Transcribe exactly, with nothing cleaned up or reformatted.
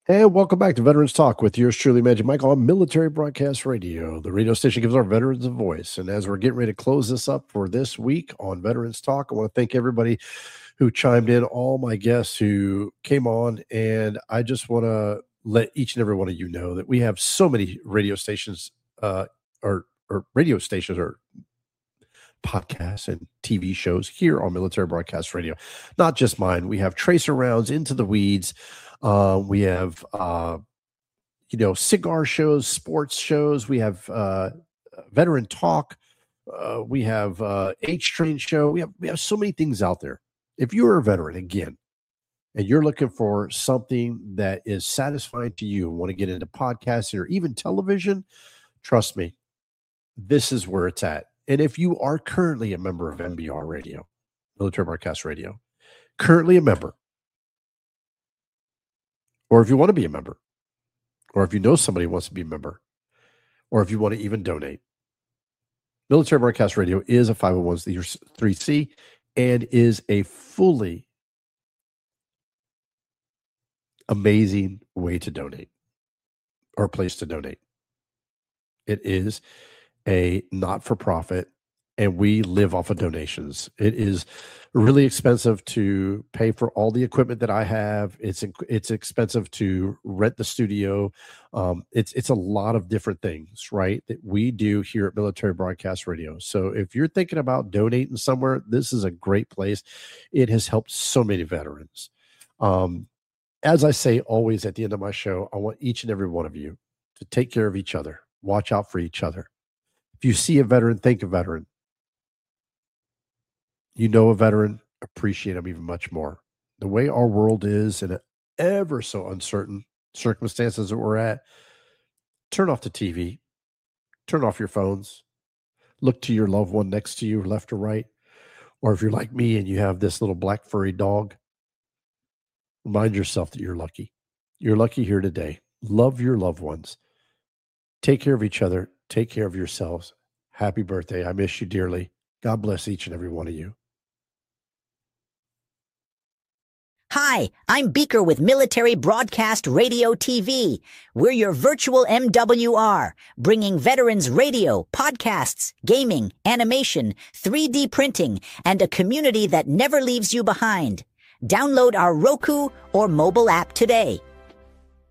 And welcome back to Veterans Talk with yours truly, Magic Michael, on Military Broadcast Radio. The radio station gives our veterans a voice. And as we're getting ready to close this up for this week on Veterans Talk, I want to thank everybody who chimed in, all my guests who came on. And I just want to let each and every one of you know that we have so many radio stations uh, or, or radio stations or podcasts and T V shows here on Military Broadcast Radio. Not just mine. We have Tracer Rounds, Into the Weeds. Uh, we have, uh, you know, cigar shows, sports shows. We have uh, Veteran Talk. Uh, we have uh, H Train Show. We have we have so many things out there. If you're a veteran, again, and you're looking for something that is satisfying to you and want to get into podcasting or even television, trust me, this is where it's at. And if you are currently a member of M B R Radio, Military Broadcast Radio, currently a member, or if you want to be a member, or if you know somebody who wants to be a member, or if you want to even donate, Military Broadcast Radio is a five oh one c and is a fully amazing way to donate or a place to donate. It is a not-for-profit, and we live off of donations. It is really expensive to pay for all the equipment that I have. It's it's expensive to rent the studio. Um, it's it's a lot of different things, right, that we do here at Military Broadcast Radio. So if you're thinking about donating somewhere, this is a great place. It has helped so many veterans. Um, as I say always at the end of my show, I want each and every one of you to take care of each other. Watch out for each other. If you see a veteran, think a veteran. You know a veteran, appreciate them even much more. The way our world is in an ever so uncertain circumstances that we're at, turn off the T V, turn off your phones, look to your loved one next to you, left or right. Or if you're like me and you have this little black furry dog, remind yourself that you're lucky. You're lucky here today. Love your loved ones. Take care of each other. Take care of yourselves. Happy birthday. I miss you dearly. God bless each and every one of you. Hi, I'm Beaker with Military Broadcast Radio T V. We're your virtual M W R, bringing veterans radio, podcasts, gaming, animation, three D printing, and a community that never leaves you behind. Download our Roku or mobile app today.